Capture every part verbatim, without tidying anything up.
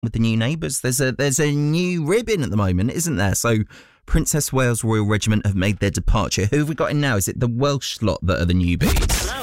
with the new neighbours. There's a there's a new ribbon at the moment, isn't there? So Princess Wales Royal Regiment have made their departure. Who have we got in now? Is it the Welsh lot that are the newbies?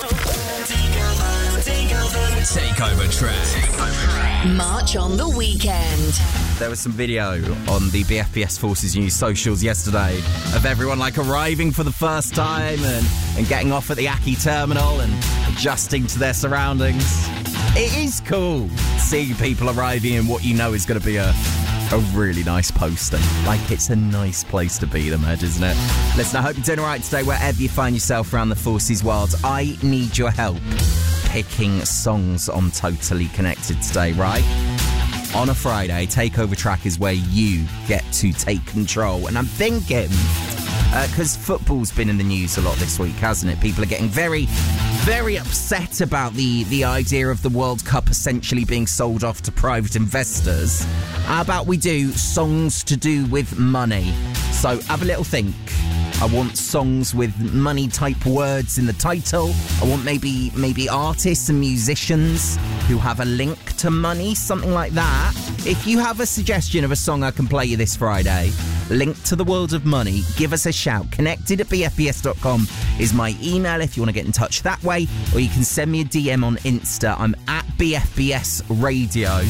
Takeover track. March on the weekend. There was some video on the B F B S Forces News socials yesterday of everyone like arriving for the first time and, and getting off at the Aki terminal and adjusting to their surroundings. It is cool seeing people arriving in what you know is going to be a, a really nice posting. Like, it's a nice place to be, the Med, isn't it? Listen, I hope you're doing all right today wherever you find yourself around the Forces world. I need your help picking songs on Totally Connected today, right? On a Friday, Takeover Track is where you get to take control. And I'm thinking, because uh, football's been in the news a lot this week, hasn't it? People are getting very, very upset about the, the idea of the World Cup essentially being sold off to private investors. How about we do songs to do with money? So have a little think. I want songs with money-type words in the title. I want maybe maybe artists and musicians who have a link to money, something like that. If you have a suggestion of a song I can play you this Friday, linked to the world of money, give us a shout. Connected at b f b s dot com is my email if you want to get in touch that way, or you can send me a D M on Insta. I'm at B F B S Radio.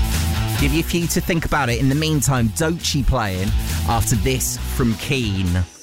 Give you a few to think about it. In the meantime, Doechii playing after this from Keane.